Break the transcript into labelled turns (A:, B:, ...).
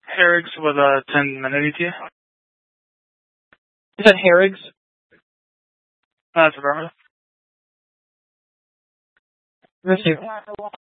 A: Herrigs with a 10-minute ETA.
B: Is that Herrigs?
A: That's affirmative.
B: Receive.